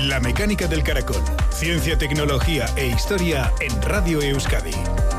La mecánica del caracol. Ciencia, tecnología e historia en Radio Euskadi.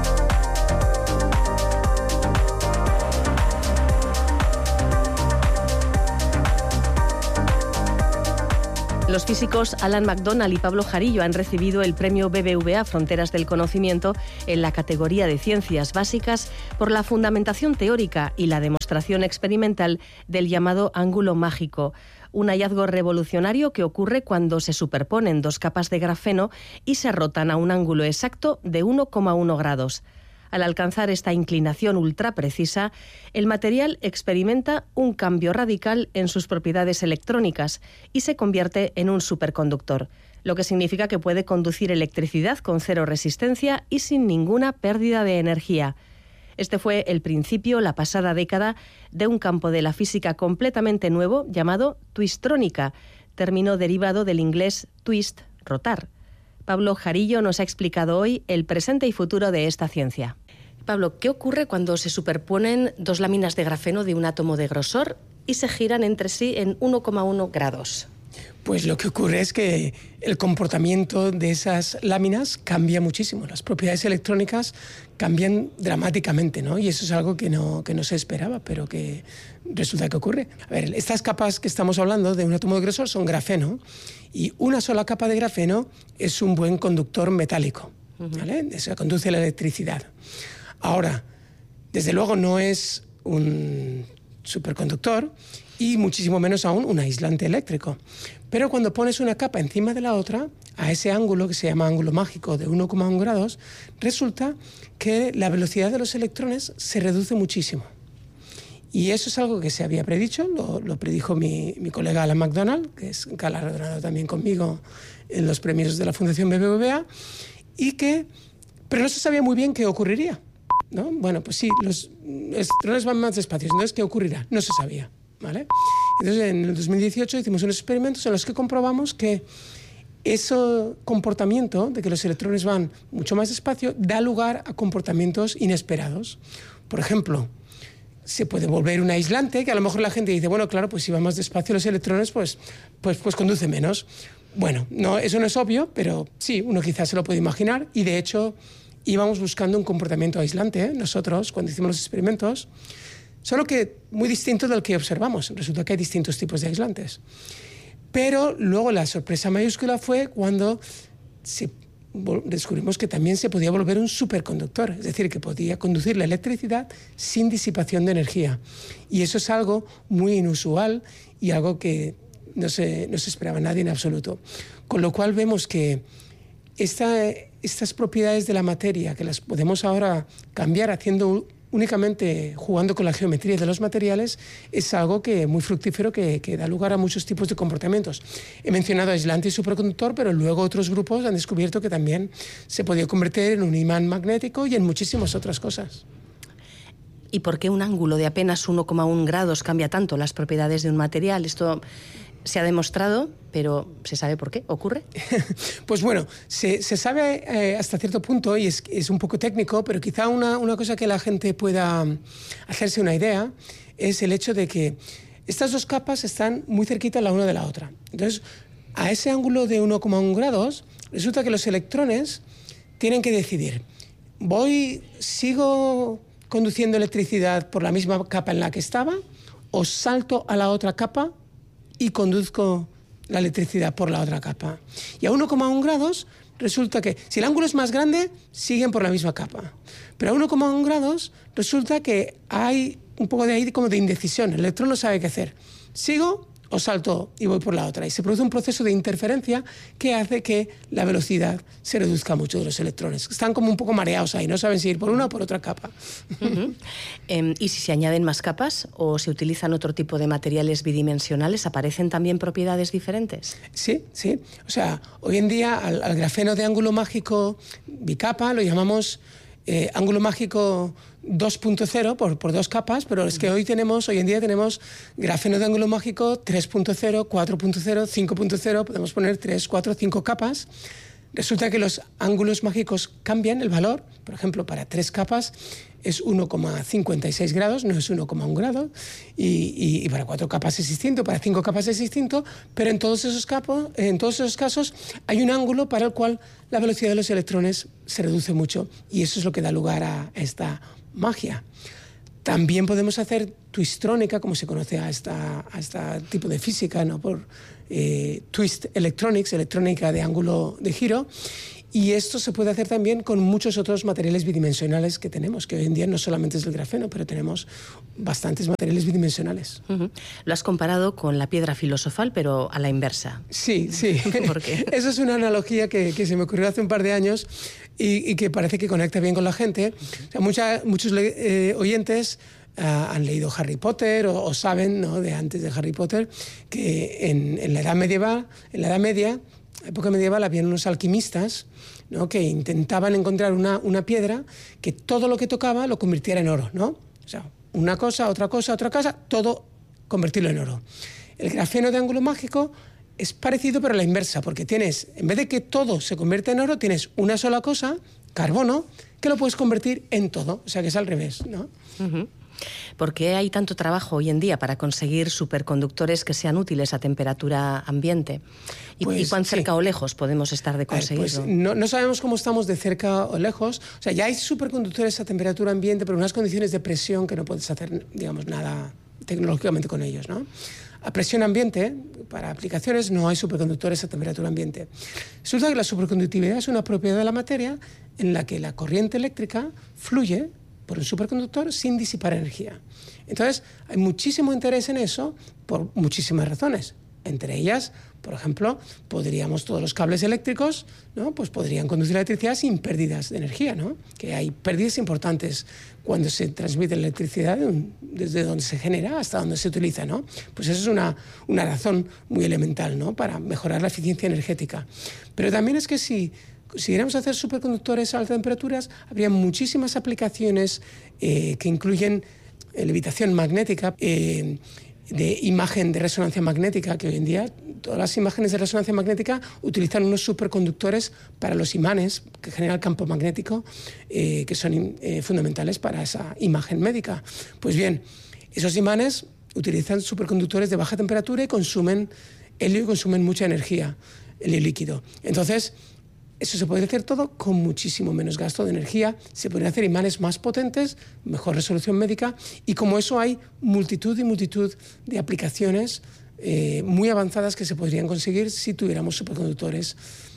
Los físicos Alan McDonald y Pablo Jarillo han recibido el premio BBVA Fronteras del Conocimiento en la categoría de Ciencias Básicas por la fundamentación teórica y la demostración experimental del llamado ángulo mágico, un hallazgo revolucionario que ocurre cuando se superponen dos capas de grafeno y se rotan a un ángulo exacto de 1,1 grados. Al alcanzar esta inclinación ultra precisa, el material experimenta un cambio radical en sus propiedades electrónicas y se convierte en un superconductor, lo que significa que puede conducir electricidad con cero resistencia y sin ninguna pérdida de energía. Este fue el principio, la pasada década, de un campo de la física completamente nuevo llamado twistrónica, término derivado del inglés twist, rotar. Pablo Jarillo nos ha explicado hoy el presente y futuro de esta ciencia. Pablo, ¿qué ocurre cuando se superponen dos láminas de grafeno de un átomo de grosor y se giran entre sí en 1,1 grados? Pues lo que ocurre es que el comportamiento de esas láminas cambia muchísimo. Las propiedades electrónicas cambian dramáticamente, ¿no? Y eso es algo que no se esperaba, pero que resulta que ocurre. A ver, estas capas que estamos hablando de un átomo de grosor son grafeno, y una sola capa de grafeno es un buen conductor metálico, ¿vale? Eso conduce la electricidad. Ahora, desde luego no es un superconductor y muchísimo menos aún un aislante eléctrico. Pero cuando pones una capa encima de la otra, a ese ángulo que se llama ángulo mágico de 1,1 grados, resulta que la velocidad de los electrones se reduce muchísimo. Y eso es algo que se había predicho, lo predijo mi colega Alan McDonald, que es galardonado también conmigo en los premios de la Fundación BBVA, pero no se sabía muy bien qué ocurriría, ¿no? Bueno, pues sí, los electrones van más despacio, entonces ¿qué ocurrirá? No se sabía, ¿vale? Entonces en el 2018 hicimos unos experimentos en los que comprobamos que ese comportamiento de que los electrones van mucho más despacio da lugar a comportamientos inesperados. Por ejemplo, se puede volver un aislante, que a lo mejor la gente dice, bueno, claro, pues si van más despacio los electrones, pues conduce menos. Bueno, no, eso no es obvio, pero sí, uno quizás se lo puede imaginar, y de hecho íbamos buscando un comportamiento aislante, nosotros, cuando hicimos los experimentos, solo que muy distinto del que observamos. Resulta que hay distintos tipos de aislantes. Pero luego la sorpresa mayúscula fue cuando descubrimos que también se podía volver un superconductor, es decir, que podía conducir la electricidad sin disipación de energía. Y eso es algo muy inusual y algo que no se esperaba nadie en absoluto. Con lo cual vemos que estas propiedades de la materia, que las podemos ahora cambiar únicamente jugando con la geometría de los materiales, es algo que muy fructífero, que da lugar a muchos tipos de comportamientos. He mencionado aislante y superconductor, pero luego otros grupos han descubierto que también se podía convertir en un imán magnético y en muchísimas otras cosas. ¿Y por qué un ángulo de apenas 1,1 grados cambia tanto las propiedades de un material? Esto se ha demostrado, pero ¿se sabe por qué ocurre? Pues bueno, se sabe hasta cierto punto, y es un poco técnico, pero quizá una cosa que la gente pueda hacerse una idea es el hecho de que estas dos capas están muy cerquita la una de la otra. Entonces, a ese ángulo de 1,1 grados, resulta que los electrones tienen que decidir, ¿sigo conduciendo electricidad por la misma capa en la que estaba, o salto a la otra capa y conduzco la electricidad por la otra capa? Y a 1,1 grados resulta que si el ángulo es más grande, siguen por la misma capa. Pero a 1,1 grados resulta que hay un poco de ahí como de indecisión. El electrón no sabe qué hacer. ¿Sigo o salto y voy por la otra? Y se produce un proceso de interferencia que hace que la velocidad se reduzca mucho de los electrones. Están como un poco mareados ahí, no saben si ir por una o por otra capa. ¿Y si se añaden más capas o se utilizan otro tipo de materiales bidimensionales, aparecen también propiedades diferentes? Sí. O sea, hoy en día al grafeno de ángulo mágico bicapa lo llamamos ángulo mágico 2.0 por dos capas, pero es que hoy en día tenemos grafeno de ángulo mágico 3.0, 4.0, 5.0, podemos poner 3, 4, 5 capas. Resulta que los ángulos mágicos cambian el valor. Por ejemplo, para 3 capas es 1,56 grados, no es 1,1 grado, y para 4 capas es distinto, para 5 capas es distinto, pero en todos esos casos hay un ángulo para el cual la velocidad de los electrones se reduce mucho, y eso es lo que da lugar a esta magia. También podemos hacer twistrónica, como se conoce a este tipo de física, ¿no? Por twist electronics, electrónica de ángulo de giro. Y esto se puede hacer también con muchos otros materiales bidimensionales que tenemos, que hoy en día no solamente es el grafeno, pero tenemos bastantes materiales bidimensionales. Lo has comparado con la piedra filosofal, pero a la inversa. Sí. ¿Por qué? Eso es una analogía que se me ocurrió hace un par de años y que parece que conecta bien con la gente. O sea, muchos oyentes han leído Harry Potter o saben, ¿no?, de antes de Harry Potter, que en la Edad Media, época medieval, habían unos alquimistas, ¿no?, que intentaban encontrar una piedra que todo lo que tocaba lo convirtiera en oro, ¿no? O sea, una cosa, otra cosa, todo convertirlo en oro. El grafeno de ángulo mágico es parecido, pero a la inversa, porque tienes, en vez de que todo se convierta en oro, tienes una sola cosa, carbono, que lo puedes convertir en todo. O sea, que es al revés, ¿no? ¿Por qué hay tanto trabajo hoy en día para conseguir superconductores que sean útiles a temperatura ambiente? ¿Y cuán cerca o lejos podemos estar de conseguirlo? No sabemos cómo estamos de cerca o lejos. O sea, ya hay superconductores a temperatura ambiente, pero en unas condiciones de presión que no puedes hacer, digamos, nada tecnológicamente con ellos, ¿no? A presión ambiente, para aplicaciones, no hay superconductores a temperatura ambiente. Resulta que la superconductividad es una propiedad de la materia en la que la corriente eléctrica fluye por un superconductor sin disipar energía. Entonces, hay muchísimo interés en eso por muchísimas razones. Entre ellas, por ejemplo, todos los cables eléctricos, ¿no?, pues podrían conducir la electricidad sin pérdidas de energía, ¿no? Que hay pérdidas importantes cuando se transmite la electricidad desde donde se genera hasta donde se utiliza, ¿no? Pues eso es una razón muy elemental, ¿no?, para mejorar la eficiencia energética. Pero también es que si consiguiéramos hacer superconductores a altas temperaturas, habría muchísimas aplicaciones que incluyen levitación magnética, de imagen de resonancia magnética, que hoy en día todas las imágenes de resonancia magnética utilizan unos superconductores para los imanes que generan el campo magnético, que son fundamentales para esa imagen médica. Pues bien, esos imanes utilizan superconductores de baja temperatura y consumen helio y consumen mucha energía, helio líquido. Entonces, eso se podría hacer todo con muchísimo menos gasto de energía. Se podrían hacer imanes más potentes, mejor resolución médica, y como eso hay multitud de aplicaciones muy avanzadas que se podrían conseguir si tuviéramos superconductores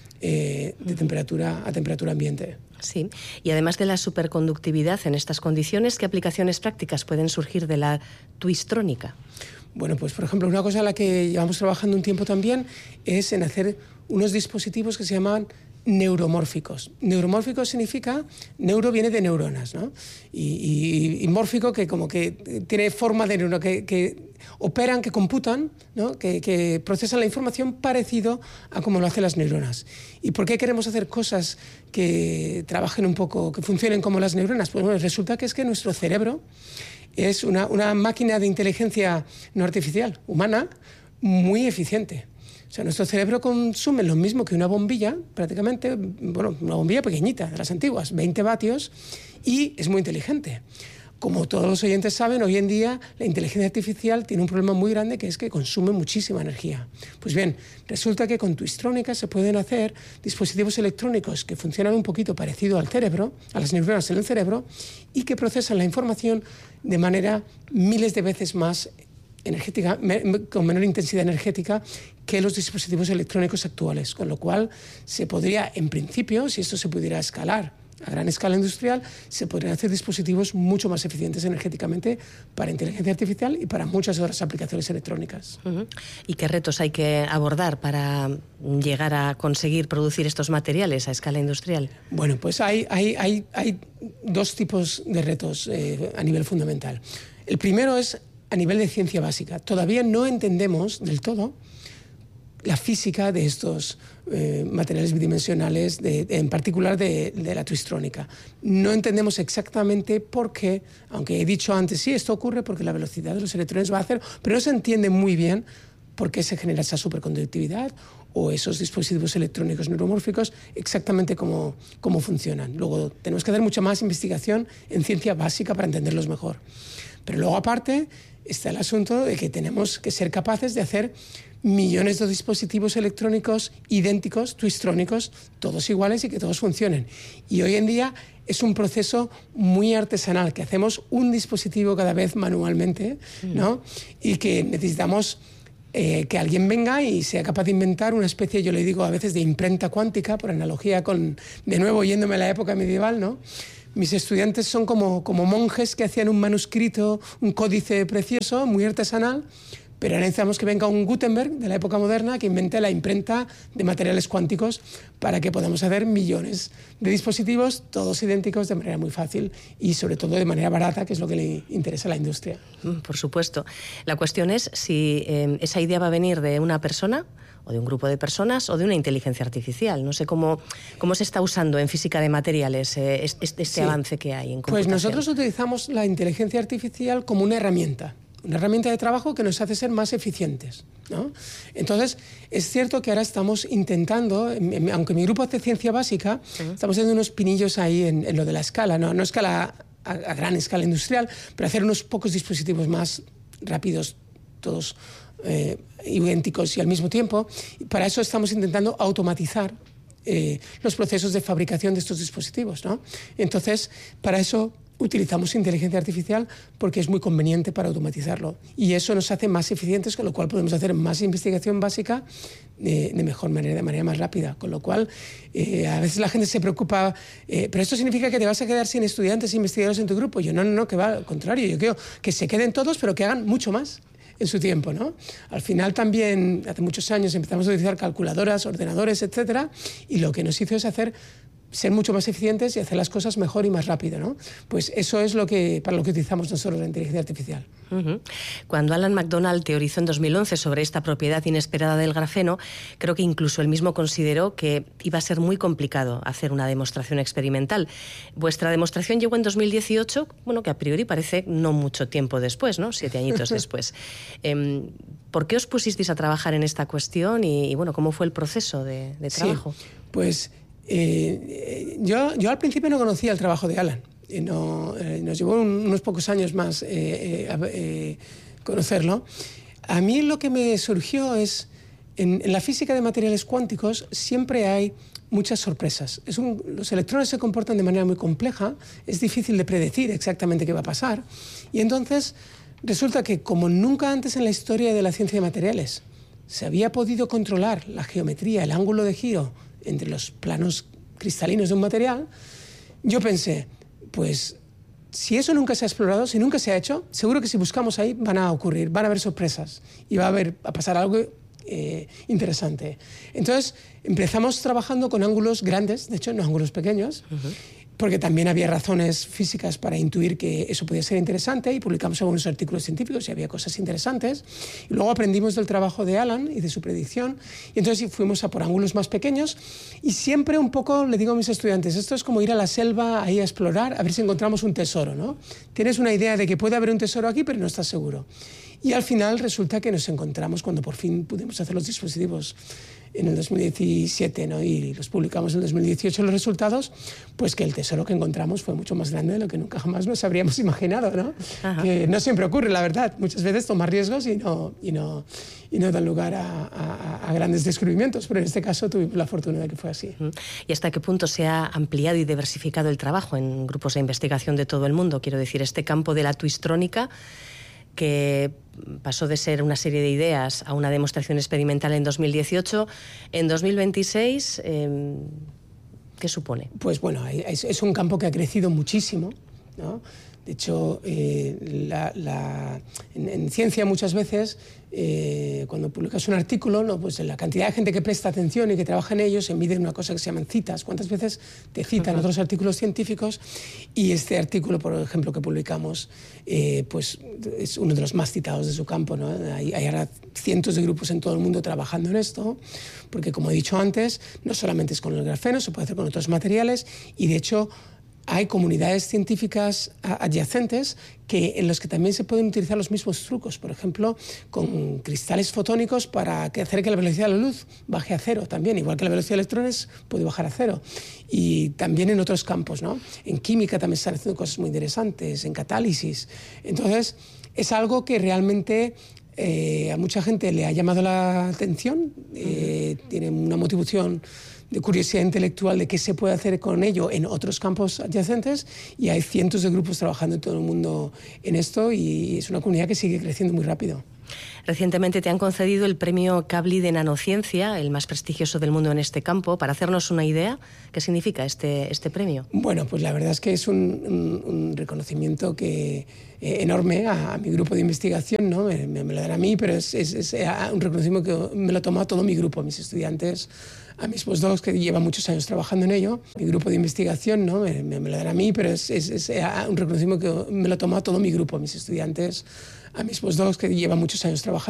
a temperatura ambiente. Sí, y además de la superconductividad en estas condiciones, ¿qué aplicaciones prácticas pueden surgir de la twistrónica? Bueno, pues por ejemplo, una cosa en la que llevamos trabajando un tiempo también es en hacer unos dispositivos que se llaman neuromórficos. Neuromórfico significa, neuro viene de neuronas, ¿no? Y mórfico, que como que tiene forma de neurona, que operan, que computan, ¿no?, que procesan la información parecido a como lo hacen las neuronas. ¿Y por qué queremos hacer cosas que trabajen un poco, que funcionen como las neuronas? Pues bueno, resulta que es que nuestro cerebro es una máquina de inteligencia no artificial, humana, muy eficiente. O sea, nuestro cerebro consume lo mismo que una bombilla, prácticamente, bueno, una bombilla pequeñita, de las antiguas, 20 vatios, y es muy inteligente. Como todos los oyentes saben, hoy en día la inteligencia artificial tiene un problema muy grande, que es que consume muchísima energía. Pues bien, resulta que con twistrónica se pueden hacer dispositivos electrónicos que funcionan un poquito parecido al cerebro, a las neuronas en el cerebro, y que procesan la información de manera miles de veces más energética, con menor intensidad energética que los dispositivos electrónicos actuales, con lo cual se podría, en principio, si esto se pudiera escalar a gran escala industrial, se podrían hacer dispositivos mucho más eficientes energéticamente para inteligencia artificial y para muchas otras aplicaciones electrónicas. ¿Y qué retos hay que abordar para llegar a conseguir producir estos materiales a escala industrial? Bueno, pues hay dos tipos de retos a nivel fundamental. El primero es a nivel de ciencia básica. Todavía no entendemos del todo la física de estos materiales bidimensionales, en particular de la twistrónica. No entendemos exactamente por qué, aunque he dicho antes, sí, esto ocurre porque la velocidad de los electrones va a hacer, pero no se entiende muy bien por qué se genera esa superconductividad o esos dispositivos electrónicos neuromórficos exactamente cómo funcionan. Luego tenemos que hacer mucha más investigación en ciencia básica para entenderlos mejor. Pero luego aparte está el asunto de que tenemos que ser capaces de hacer millones de dispositivos electrónicos idénticos, twistrónicos, todos iguales y que todos funcionen. Y hoy en día es un proceso muy artesanal, que hacemos un dispositivo cada vez manualmente, ¿no? Y que necesitamos que alguien venga y sea capaz de inventar una especie, yo le digo a veces, de imprenta cuántica, por analogía con, de nuevo, yéndome a la época medieval, ¿no? Mis estudiantes son como monjes que hacían un manuscrito, un códice precioso, muy artesanal, pero ahora necesitamos que venga un Gutenberg de la época moderna que invente la imprenta de materiales cuánticos para que podamos hacer millones de dispositivos, todos idénticos, de manera muy fácil y sobre todo de manera barata, que es lo que le interesa a la industria. Por supuesto. La cuestión es si esa idea va a venir de una persona o de un grupo de personas o de una inteligencia artificial. No sé cómo se está usando en física de materiales este avance que hay en computación. Pues nosotros utilizamos la inteligencia artificial como una herramienta de trabajo que nos hace ser más eficientes, ¿no? Entonces, es cierto que ahora estamos intentando, aunque mi grupo hace ciencia básica, estamos haciendo unos pinillos ahí en lo de la escala, no escala a gran escala industrial, pero hacer unos pocos dispositivos más rápidos, todos idénticos y al mismo tiempo. Y para eso estamos intentando automatizar los procesos de fabricación de estos dispositivos, ¿no? Entonces, para eso utilizamos inteligencia artificial porque es muy conveniente para automatizarlo. Y eso nos hace más eficientes, con lo cual podemos hacer más investigación básica de mejor manera, de manera más rápida. Con lo cual, a veces la gente se preocupa, pero esto significa que te vas a quedar sin estudiantes e investigadores en tu grupo. Yo no, que va al contrario. Yo quiero que se queden todos, pero que hagan mucho más en su tiempo, ¿no? Al final también, hace muchos años, empezamos a utilizar calculadoras, ordenadores, etcétera, y lo que nos hizo es ser mucho más eficientes y hacer las cosas mejor y más rápido, ¿no? Pues eso es para lo que utilizamos nosotros la inteligencia artificial. Cuando Alan McDonald teorizó en 2011 sobre esta propiedad inesperada del grafeno, creo que incluso él mismo consideró que iba a ser muy complicado hacer una demostración experimental. Vuestra demostración llegó en 2018, bueno, que a priori parece no mucho tiempo después, ¿no? 7 añitos después. ¿Por qué os pusisteis a trabajar en esta cuestión y bueno, cómo fue el proceso de trabajo? Sí, pues yo al principio no conocía el trabajo de Alan. Nos llevó unos pocos años más conocerlo. A mí lo que me surgió es, en la física de materiales cuánticos siempre hay muchas sorpresas. Los electrones se comportan de manera muy compleja, es difícil de predecir exactamente qué va a pasar, y entonces resulta que como nunca antes en la historia de la ciencia de materiales se había podido controlar la geometría, el ángulo de giro entre los planos cristalinos de un material, yo pensé, pues si eso nunca se ha explorado, si nunca se ha hecho, seguro que si buscamos ahí van a haber sorpresas y va a pasar algo interesante. Entonces empezamos trabajando con ángulos grandes, de hecho no ángulos pequeños, porque también había razones físicas para intuir que eso podía ser interesante, y publicamos algunos artículos científicos y había cosas interesantes. Y luego aprendimos del trabajo de Alan y de su predicción, y entonces fuimos a por ángulos más pequeños, y siempre un poco le digo a mis estudiantes, esto es como ir a la selva ahí a explorar, a ver si encontramos un tesoro, ¿no? Tienes una idea de que puede haber un tesoro aquí, pero no estás seguro. Y al final resulta que nos encontramos cuando por fin pudimos hacer los dispositivos en el 2017, ¿no? Y los publicamos en el 2018 los resultados, pues que el tesoro que encontramos fue mucho más grande de lo que nunca jamás nos habríamos imaginado, ¿no? Que no siempre ocurre, la verdad. Muchas veces tomas riesgos y no dan lugar a grandes descubrimientos, pero en este caso tuvimos la fortuna de que fue así. ¿Y hasta qué punto se ha ampliado y diversificado el trabajo en grupos de investigación de todo el mundo? Quiero decir, este campo de la twistrónica, que pasó de ser una serie de ideas a una demostración experimental en 2018, en 2026, ¿qué supone? Pues bueno, es un campo que ha crecido muchísimo, ¿no? De hecho, en ciencia muchas veces, cuando publicas un artículo, ¿no? Pues la cantidad de gente que presta atención y que trabaja en ello se mide en una cosa que se llaman citas. ¿Cuántas veces te citan otros artículos científicos? Y este artículo, por ejemplo, que publicamos, pues es uno de los más citados de su campo, ¿no? Hay ahora cientos de grupos en todo el mundo trabajando en esto, porque como he dicho antes, no solamente es con el grafeno, se puede hacer con otros materiales, y de hecho hay comunidades científicas adyacentes en los que también se pueden utilizar los mismos trucos, por ejemplo, con cristales fotónicos para hacer que la velocidad de la luz baje a cero también, igual que la velocidad de electrones puede bajar a cero. Y también en otros campos, ¿no? En química también están haciendo cosas muy interesantes, en catálisis. Entonces, es algo que realmente a mucha gente le ha llamado la atención, tiene una motivación de curiosidad intelectual de qué se puede hacer con ello en otros campos adyacentes, y hay cientos de grupos trabajando en todo el mundo en esto, y es una comunidad que sigue creciendo muy rápido. Recientemente te han concedido el premio Kavli de nanociencia, el más prestigioso del mundo en este campo. Para hacernos una idea, ¿qué significa este premio? Bueno, pues la verdad es que es un reconocimiento enorme a mi grupo de investigación, ¿no? Me lo dan a mí, pero es un reconocimiento que me lo toma todo mi grupo, mis estudiantes, a mis postdocs que llevan muchos años trabajando en ello. Mi grupo de investigación, ¿no? Me lo dan a mí, pero es un reconocimiento que me lo toma todo mi grupo, mis estudiantes, a mis postdocs que llevan muchos años trabajando